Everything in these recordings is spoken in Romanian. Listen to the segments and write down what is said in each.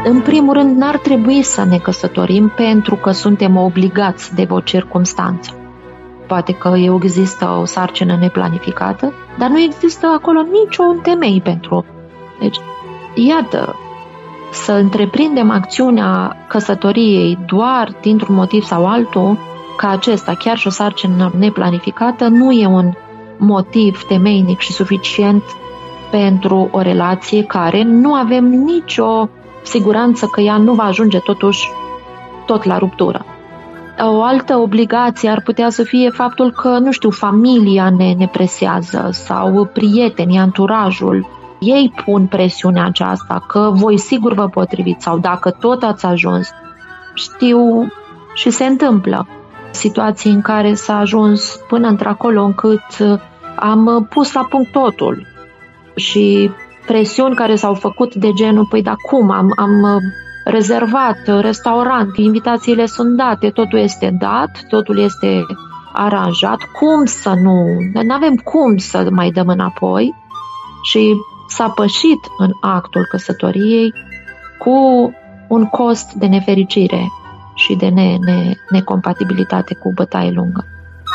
În primul rând, n-ar trebui să ne căsătorim pentru că suntem obligați de o circumstanță. Poate că există o sarcină neplanificată, dar nu există acolo niciun temei pentru. Deci, iată, să întreprindem acțiunea căsătoriei doar dintr-un motiv sau altul, ca acesta, chiar și o sarcină neplanificată, nu e un motiv temeinic și suficient pentru o relație care nu avem nicio siguranță că ea nu va ajunge totuși tot la ruptură. O altă obligație ar putea să fie faptul că, nu știu, familia ne presează sau prietenii, anturajul. Ei pun presiunea aceasta că voi sigur vă potriviți sau dacă tot ați ajuns. Știu și se întâmplă situații în care s-a ajuns până într-acolo încât am pus la punct totul și presiuni care s-au făcut de genul, păi da cum, am rezervat restaurant, invitațiile sunt date, totul este dat, totul este aranjat, cum să nu avem cum să mai dăm înapoi și s-a pășit în actul căsătoriei cu un cost de nefericire și de necompatibilitate cu bătaie lungă.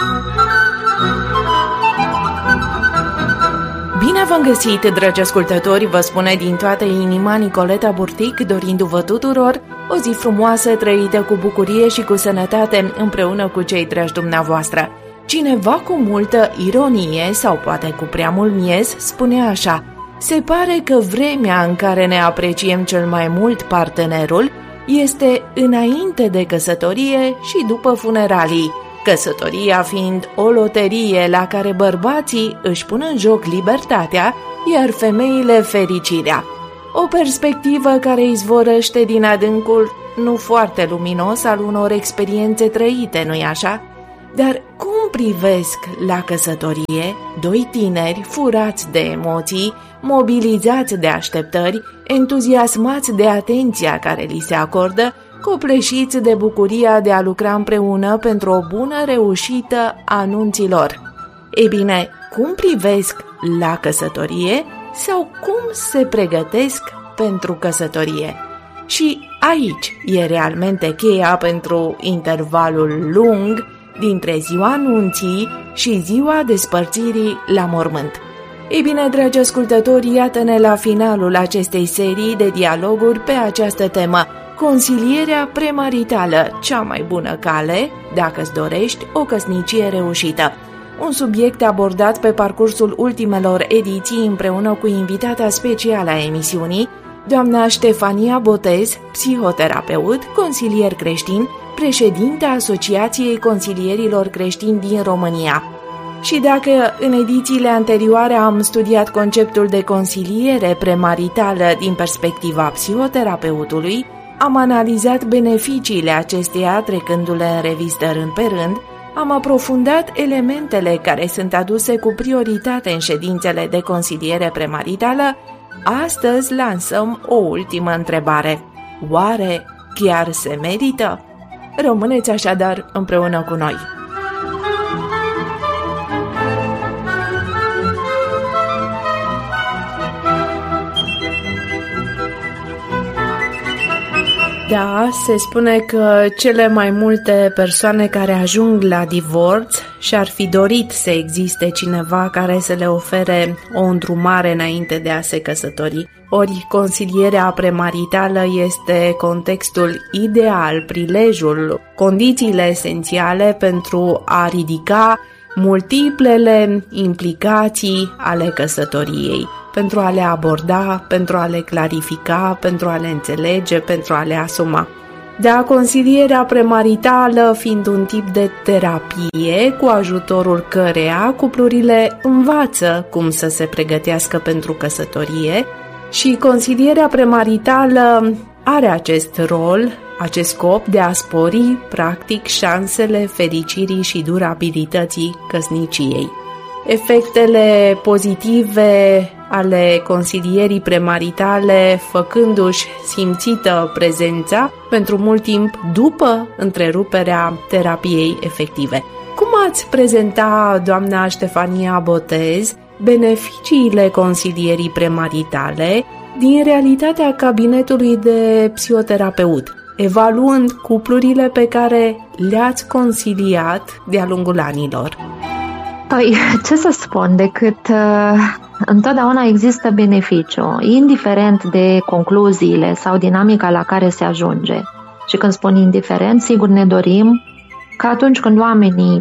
Bine v-am găsit, dragi ascultători, vă spune din toată inima Nicoleta Burtic, dorindu-vă tuturor o zi frumoasă, trăită cu bucurie și cu sănătate, împreună cu cei dragi dumneavoastră. Cineva cu multă ironie, sau poate cu prea mult miez, spune așa: se pare că vremea în care ne apreciem cel mai mult partenerul este înainte de căsătorie și după funeralii, căsătoria fiind o loterie la care bărbații își pun în joc libertatea, iar femeile fericirea. O perspectivă care izvorăște din adâncul nu foarte luminos al unor experiențe trăite, nu-i așa? Dar cum privesc la căsătorie doi tineri furați de emoții, mobilizați de așteptări, entuziasmați de atenția care li se acordă, copleșiți de bucuria de a lucra împreună pentru o bună reușită a anunților? Ei bine, cum privesc la căsătorie sau cum se pregătesc pentru căsătorie? Și aici e realmente cheia pentru intervalul lung dintre ziua anunții și ziua despărțirii la mormânt. Ei bine, dragi ascultători, iată-ne la finalul acestei serii de dialoguri pe această temă: consilierea premaritală, cea mai bună cale dacă îți dorești o căsnicie reușită. Un subiect abordat pe parcursul ultimelor ediții împreună cu invitata specială a emisiunii, doamna Ștefania Botez, psihoterapeut, consilier creștin, președinta Asociației Consilierilor Creștini din România. Și dacă în edițiile anterioare am studiat conceptul de consiliere premaritală din perspectiva psihoterapeutului, am analizat beneficiile acesteia trecându-le în revistă rând pe rând, am aprofundat elementele care sunt aduse cu prioritate în ședințele de consiliere premaritală. Astăzi lansăm o ultimă întrebare: oare chiar se merită? Rămâneți așadar împreună cu noi. Da, se spune că cele mai multe persoane care ajung la divorț și-ar fi dorit să existe cineva care să le ofere o îndrumare înainte de a se căsători. Ori consilierea premaritală este contextul ideal, prilejul, condițiile esențiale pentru a ridica multiplele implicații ale căsătoriei, pentru a le aborda, pentru a le clarifica, pentru a le înțelege, pentru a le asuma. Da, consilierea premaritală fiind un tip de terapie cu ajutorul căreia cuplurile învață cum să se pregătească pentru căsătorie, și consilierea premaritală are acest rol, acest scop de a spori, practic, șansele fericirii și durabilității căsniciei. Efectele pozitive ale consilierii premaritale făcându-și simțită prezența pentru mult timp după întreruperea terapiei efective. Cum ați prezenta, doamna Ștefania Botez, beneficiile consilierii premaritale din realitatea cabinetului de psihoterapeut, evaluând cuplurile pe care le-ați consiliat de-a lungul anilor? Păi, ce să spun, decât întotdeauna există beneficiu, indiferent de concluziile sau dinamica la care se ajunge. Și când spun indiferent, sigur ne dorim că atunci când oamenii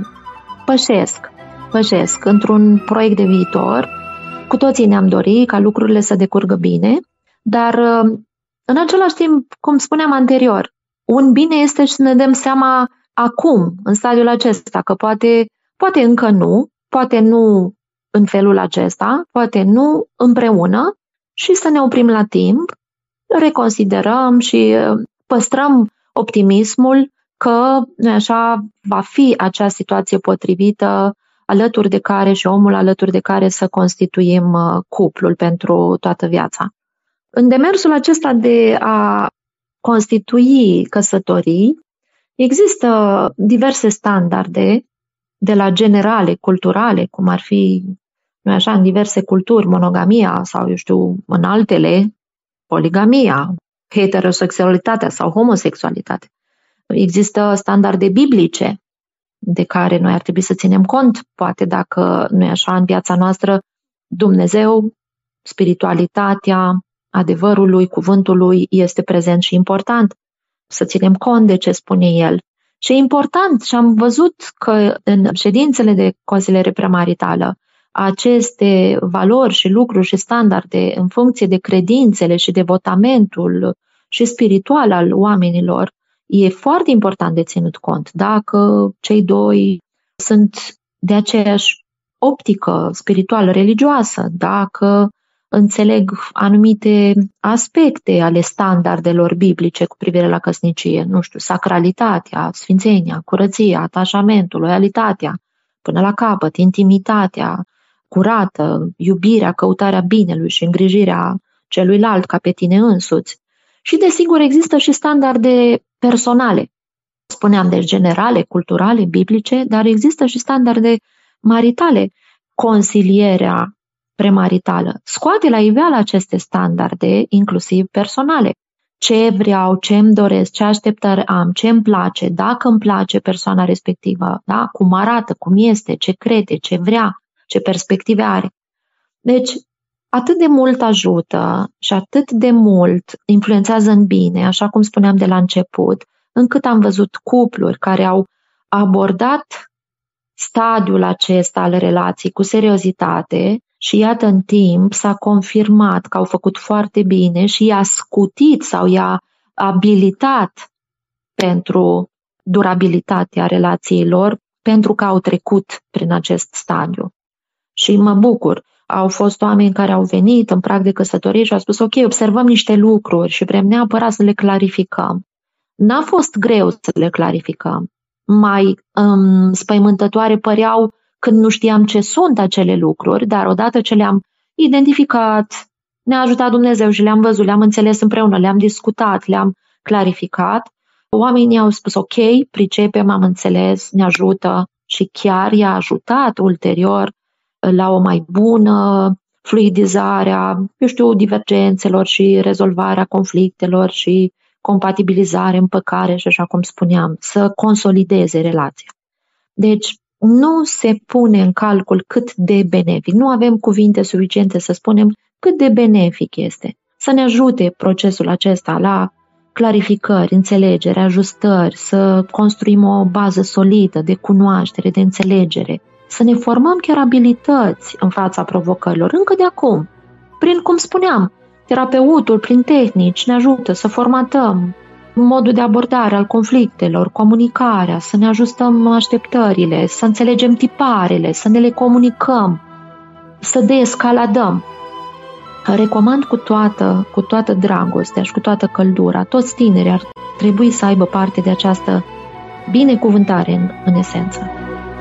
pășesc într-un proiect de viitor, cu toții ne-am dorit ca lucrurile să decurgă bine, dar în același timp, cum spuneam anterior, un bine este să ne dăm seama acum, în stadiul acesta, că poate încă nu, poate nu în felul acesta, poate nu împreună și să ne oprim la timp, reconsiderăm și păstrăm optimismul că așa va fi acea situație potrivită alături de care și omul alături de care să constituim cuplul pentru toată viața. În demersul acesta de a constitui căsătorii, există diverse standarde de la generale, culturale, cum ar fi, nu așa, în diverse culturi, monogamia sau, în altele, poligamia, heterosexualitatea sau homosexualitatea. Există standarde biblice de care noi ar trebui să ținem cont, poate dacă nu e așa în viața noastră, Dumnezeu, spiritualitatea, adevărul lui, cuvântul lui este prezent și important să ținem cont de ce spune el. Și e important, și am văzut că în ședințele de consiliere premaritală, aceste valori și lucruri și standarde în funcție de credințele și devotamentul și spiritual al oamenilor, e foarte important de ținut cont. Dacă cei doi sunt de aceeași optică spirituală religioasă, dacă înțeleg anumite aspecte ale standardelor biblice cu privire la căsnicie, sacralitatea, sfințenia, curăția, atașamentul, loialitatea, până la capăt, intimitatea curată, iubirea, căutarea binelui și îngrijirea celuilalt ca pe tine însuți. Și desigur există și standarde personale. Spuneam deci generale, culturale, biblice, dar există și standarde maritale. Consilierea premaritală scoate la iveală aceste standarde, inclusiv personale. Ce vreau, ce îmi doresc, ce așteptări am, ce îmi place, dacă îmi place persoana respectivă, da? Cum arată, cum este, ce crede, ce vrea, ce perspective are. Deci, atât de mult ajută și atât de mult influențează în bine, așa cum spuneam de la început, încât am văzut cupluri care au abordat stadiul acesta al relației cu seriozitate și iată în timp s-a confirmat că au făcut foarte bine și i-a scutit sau i-a abilitat pentru durabilitatea relației lor, pentru că au trecut prin acest stadiu. Și mă bucur. Au fost oameni care au venit în prag de căsătorie și au spus, ok, observăm niște lucruri și vrem neapărat să le clarificăm. N-a fost greu să le clarificăm. Mai spăimântătoare păreau când nu știam ce sunt acele lucruri, dar odată ce le-am identificat, ne-a ajutat Dumnezeu și le-am văzut, le-am înțeles împreună, le-am discutat, le-am clarificat, oamenii au spus, ok, pricepem, am înțeles, ne ajută și chiar i-a ajutat ulterior la o mai bună fluidizare a, divergențelor și rezolvarea conflictelor și compatibilizare, împăcare și așa cum spuneam, să consolideze relația. Deci nu se pune în calcul cât de benefic, nu avem cuvinte suficiente să spunem cât de benefic este. Să ne ajute procesul acesta la clarificări, înțelegere, ajustări, să construim o bază solidă de cunoaștere, de înțelegere, să ne formăm chiar abilități în fața provocărilor, încă de acum. Prin, cum spuneam, terapeutul, prin tehnici, ne ajută să formatăm modul de abordare al conflictelor, comunicarea, să ne ajustăm așteptările, să înțelegem tiparele, să ne le comunicăm, să deescaladăm. Recomand cu toată dragostea și cu toată căldura, toți tinerii ar trebui să aibă parte de această binecuvântare în esență.